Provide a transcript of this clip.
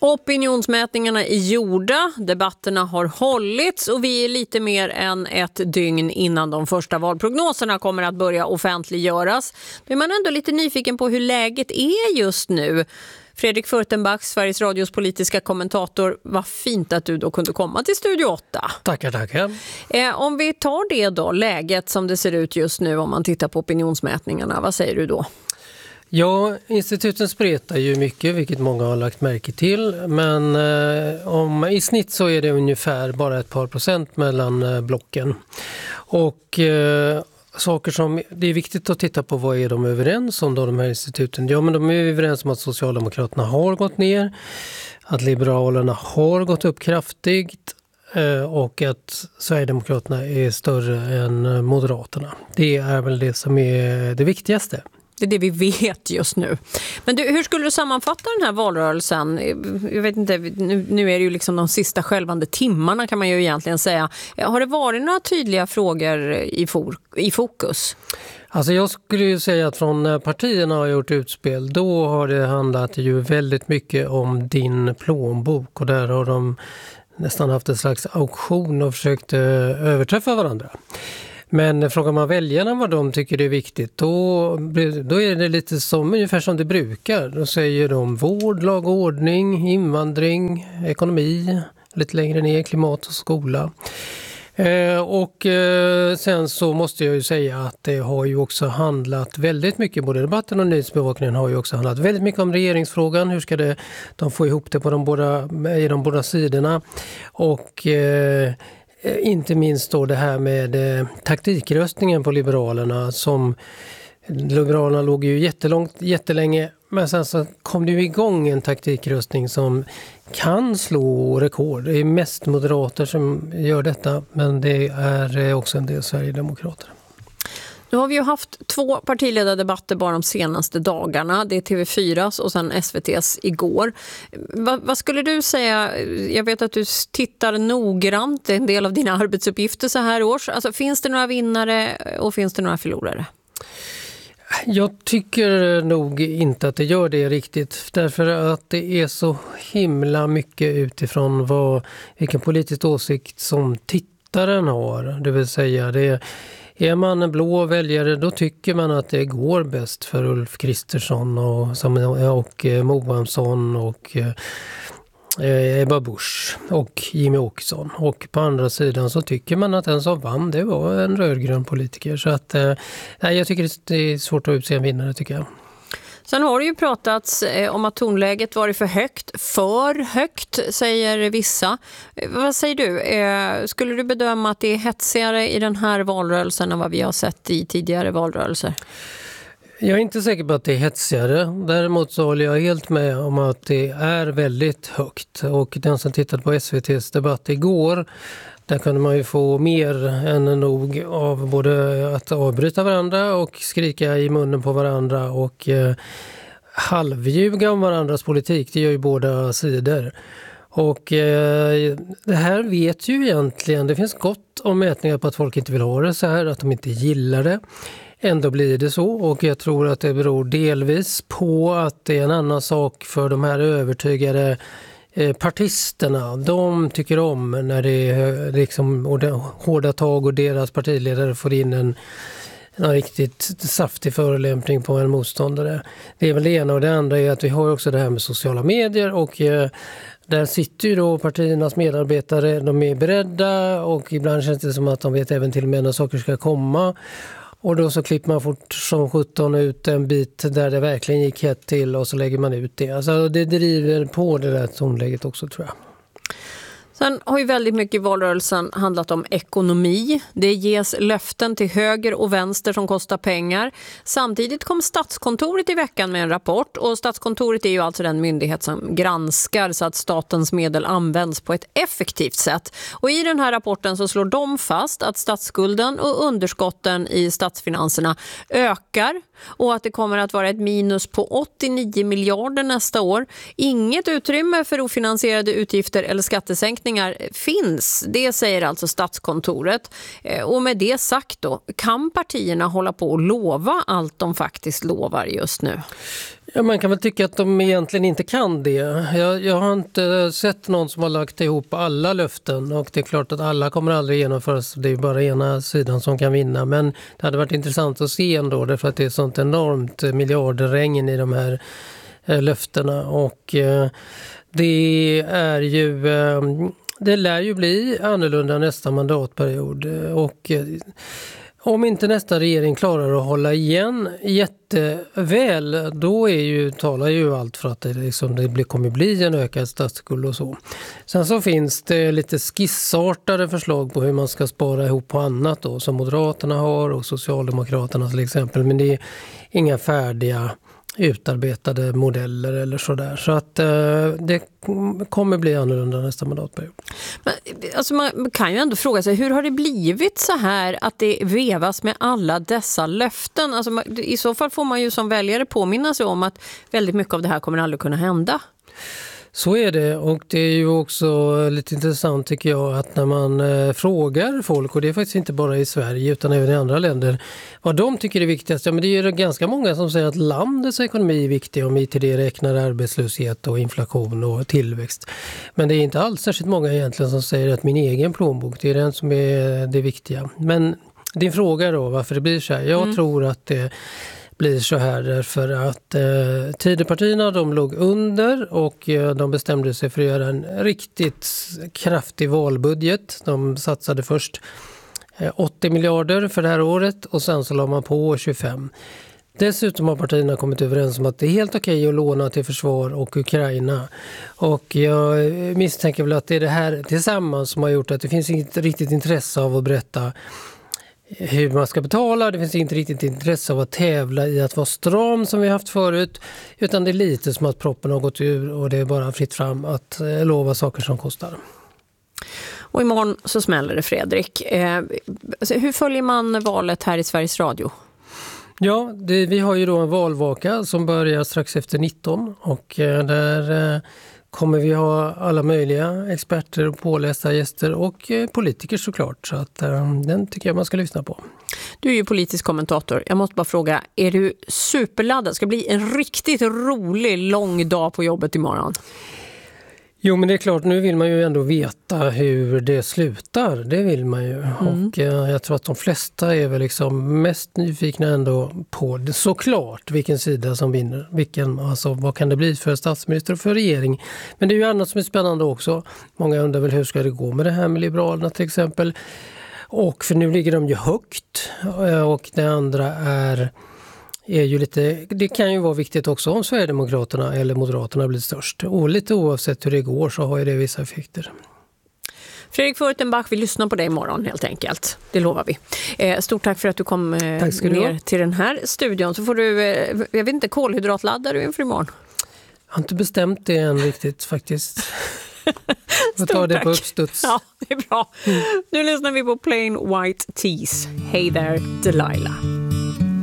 Opinionsmätningarna är gjorda, debatterna har hållits och vi är lite mer än ett dygn innan de första valprognoserna kommer att börja offentliggöras. Då är man ändå lite nyfiken på hur läget är just nu. Fredrik Furtenbach, Sveriges Radios politiska kommentator, vad fint att du då kunde komma till Studio 8. Tackar. Om vi tar det då, läget som det ser ut just nu om man tittar på opinionsmätningarna, vad säger du då? Ja, instituten spretar ju mycket, vilket många har lagt märke till. Men i snitt så är det ungefär bara ett par procent mellan blocken. Och saker som det är viktigt att titta på, vad är de överens om då, de här instituten? Ja, men de är överens om att Socialdemokraterna har gått ner, att Liberalerna har gått upp kraftigt och att Sverigedemokraterna är större än Moderaterna. Det är väl det som är det viktigaste. Det är det vi vet just nu. Men du, hur skulle du sammanfatta den här valrörelsen? Jag vet inte, nu är det ju liksom de sista skälvande timmarna kan man ju egentligen säga. Har det varit några tydliga frågor i fokus? Alltså jag skulle ju säga att från när partierna har gjort utspel, då har det handlat ju väldigt mycket om din plånbok. Och där har de nästan haft en slags auktion och försökt överträffa varandra. Men frågar man väljarna vad de tycker är viktigt, då är det lite ungefär som det brukar. Då säger de vård, lag och ordning, invandring, ekonomi, lite längre ner, klimat och skola. Sen så måste jag ju säga att det har ju också handlat väldigt mycket, både debatten och nyhetsbevakningen har ju också handlat väldigt mycket om regeringsfrågan. Hur ska de få ihop det i de båda sidorna? Och inte minst då det här med taktikröstningen på Liberalerna, som Liberalerna låg ju jättelänge, men sen så kom det ju igång en taktikröstning som kan slå rekord. Det är mest moderater som gör detta, men det är också en del Sverigedemokrater. Nu har vi ju haft 2 partiledardebatter bara de senaste dagarna. Det är TV4s och sen SVTs igår. Vad skulle du säga? Jag vet att du tittar noggrant, en del av dina arbetsuppgifter så här års. Alltså, finns det några vinnare och finns det några förlorare? Jag tycker nog inte att det gör det riktigt, därför att det är så himla mycket utifrån vilken politisk åsikt som tittaren har. Det vill säga, är man en blå väljare, då tycker man att det går bäst för Ulf Kristersson och Mohamsson och Ebba Busch och Jimmy Åkesson. Och på andra sidan så tycker man att den som vann, det var en rödgrön politiker. Så att jag tycker det är svårt att utse en vinnare, tycker jag. Sen har det ju pratats om att tonläget varit för högt, säger vissa. Vad säger du? Skulle du bedöma att det är hetsigare i den här valrörelsen än vad vi har sett i tidigare valrörelser? Jag är inte säker på att det är hetsigare. Däremot så håller jag helt med om att det är väldigt högt. Och den som tittade på SVTs debatt igår, där kunde man ju få mer än nog av både att avbryta varandra och skrika i munnen på varandra och halvljuga om varandras politik. Det gör ju båda sidor. Och det här vet ju egentligen, det finns gott om mätningar på att folk inte vill ha det så här, att de inte gillar det. Ändå blir det så, och jag tror att det beror delvis på att det är en annan sak för de här övertygade partisterna. De tycker om när det är liksom hårda tag och deras partiledare får in en riktigt saftig förolämpning på en motståndare. Det är väl det ena, och det andra är att vi har också det här med sociala medier, och där sitter ju då partiernas medarbetare, de är beredda och ibland känns det som att de vet även till och med när saker ska komma. Och då så klipper man fort som 17 ut en bit där det verkligen gick hett till, och så lägger man ut det. Alltså det driver på det där tonläget också, tror jag. Sen har ju väldigt mycket i valrörelsen handlat om ekonomi. Det ges löften till höger och vänster som kostar pengar. Samtidigt kom Statskontoret i veckan med en rapport. Och Statskontoret är ju alltså den myndighet som granskar så att statens medel används på ett effektivt sätt. Och i den här rapporten så slår de fast att statsskulden och underskotten i statsfinanserna ökar. Och att det kommer att vara ett minus på 89 miljarder nästa år. Inget utrymme för ofinansierade utgifter eller skattesänkningar finns. Det säger alltså Statskontoret. Och med det sagt då, kan partierna hålla på och lova allt de faktiskt lovar just nu? Ja, man kan väl tycka att de egentligen inte kan det. Jag har inte sett någon som har lagt ihop alla löften och det är klart att alla kommer aldrig genomföras. Det är bara ena sidan som kan vinna, men det hade varit intressant att se ändå därför att det är sånt enormt miljardregn i de här löftena och det lär ju bli annorlunda nästa mandatperiod och om inte nästa regering klarar att hålla igen jätteväl, då talar ju allt för att det kommer bli en ökad statsskuld och så. Sen så finns det lite skissartade förslag på hur man ska spara ihop på annat då, som Moderaterna har och Socialdemokraterna till exempel, men det är inga färdiga utarbetade modeller eller sådär. Så att det kommer bli annorlunda nästa mandatperiod. Men, alltså man kan ju ändå fråga sig, hur har det blivit så här att det vevas med alla dessa löften? Alltså, i så fall får man ju som väljare påminna sig om att väldigt mycket av det här kommer aldrig kunna hända. Så är det, och det är ju också lite intressant tycker jag att när man frågar folk, och det är faktiskt inte bara i Sverige utan även i andra länder, vad de tycker är viktigast. Ja, men det är ju ganska många som säger att landets ekonomi är viktig, om vi till det räknar arbetslöshet och inflation och tillväxt. Men det är inte alls särskilt många egentligen som säger att min egen plånbok, det är den som är det viktiga. Men din fråga då, varför det blir så här? Jag tror att det blir så här därför att Tidöpartierna de låg under och de bestämde sig för att göra en riktigt kraftig valbudget. De satsade först 80 miljarder för det här året och sen så la man på 25. Dessutom har partierna kommit överens om att det är helt okej att låna till försvar och Ukraina. Och jag misstänker väl att det är det här tillsammans som har gjort att det finns inget riktigt intresse av att berätta hur man ska betala. Det finns inte riktigt intresse av att tävla i att vara stram som vi haft förut, utan det är lite som att proppen har gått ur och det är bara fritt fram att lova saker som kostar. Och imorgon så smäller det, Fredrik. Hur följer man valet här i Sveriges Radio? Ja, vi har ju då en valvaka som börjar strax efter 19 och där kommer vi ha alla möjliga experter och pålästa gäster och politiker såklart. Så att den tycker jag man ska lyssna på. Du är ju politisk kommentator. Jag måste bara fråga, är du superladdad? Ska det bli en riktigt rolig lång dag på jobbet imorgon? Jo, men det är klart, nu vill man ju ändå veta hur det slutar. Det vill man ju. Och jag tror att de flesta är väl liksom mest nyfikna ändå på det, såklart vilken sida som vinner. Vad kan det bli för statsminister och för regering? Men det är ju annat som är spännande också. Många undrar väl hur ska det gå med det här med Liberalerna till exempel. Och för nu ligger de ju högt. Och det andra är ju lite, det kan ju vara viktigt också om Sverigedemokraterna eller Moderaterna blir störst. Och lite oavsett hur det går så har ju det vissa effekter. Fredrik Furtenbach, vi lyssnar på dig imorgon helt enkelt. Det lovar vi. Stort tack för att du kom ner till den här studion. Så får du, jag vet inte, kolhydratladdar du inför imorgon? Jag har inte bestämt det än riktigt faktiskt. Jag tar det på uppstuds. Ja, det är bra. Nu lyssnar vi på Plain White Tees. Hey there, Delilah.